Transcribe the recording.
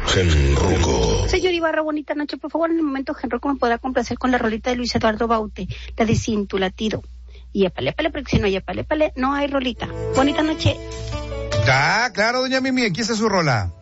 Genruco. Señor Ibarra, bonita noche. Por favor, en el momento, Genruco me podrá complacer con la rolita de Luis Eduardo Baute, la de Cintu Latido. Y épale, porque si no hay épale, no hay rolita. Bonita noche. Claro, doña Mimi, aquí está su rola.